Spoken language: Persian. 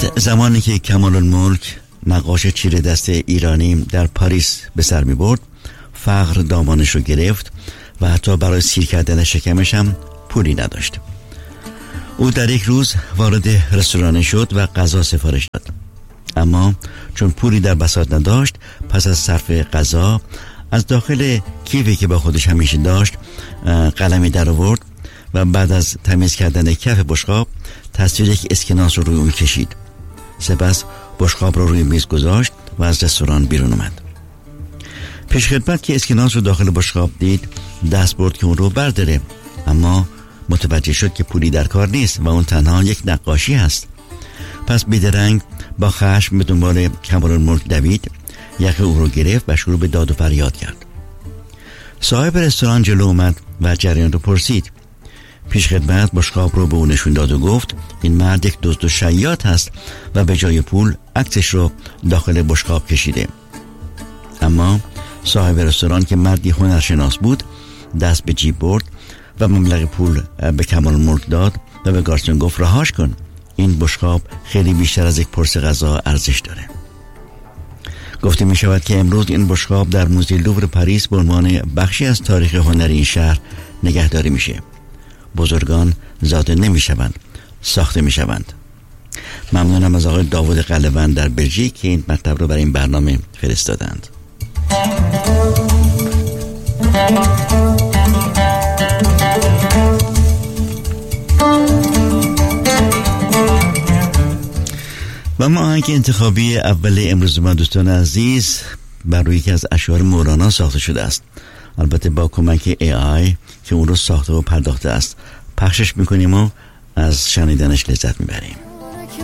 بعد زمانی که کمال الملک نقاش چیره دست ایرانی در پاریس به سر می برد، فقر دامانش رو گرفت و حتی برای سیر کردن شکمش هم پولی نداشت. او در یک روز وارد رستوران شد و غذا سفارش داد، اما چون پولی در بساط نداشت، پس از صرف غذا از داخل کیفی که با خودش همیشه داشت قلمی در آورد و بعد از تمیز کردن کف بشقاب تصویر یک اسکناس رو روی اون کشید. سپس بشقاب رو روی میز گذاشت و از رستوران بیرون اومد. پیشخدمت که اسکناس رو داخل بشقاب دید، دست برد که اون رو برداره، اما متوجه شد که پولی در کار نیست و اون تنها یک نقاشی هست. پس بیدرنگ با خشم به دنبال کمال الملک دوید، یقه او رو گرفت و شروع به داد و فریاد کرد. صاحب رستوران جلو اومد و جریان رو پرسید. پیشخدمت بشقاب رو به اون نشون داد و گفت این مرد یک دزد و شیاد هست و به جای پول عکسش رو داخل بشقاب کشیده. اما صاحب رستوران که مردی هنرشناس بود، دست به جیب برد و مبلغ پول به کمال الملک داد و به گارسون گفت رهاش کن، این بشقاب خیلی بیشتر از یک پرس غذا ارزش داره. گفته می شود که امروز این بشقاب در موزه لوور پاریس به عنوان بخشی از تاریخ هنری این شهر نگهداری میشه. بزرگان زاده نمی شوند، ساخته می شوند. ممنونم از آقای داوود قلوند در بلژیک که این مطلب رو برای این برنامه فرستادند. و ما آهنگ انتخابی اول امروز ما دوستان عزیز بر روی یکی از اشعار مولانا ساخته شده است، البته با کمک AI که اون رو ساخته و پرداخته است. پخشش میکنیم و از شنیدنش لذت میبریم.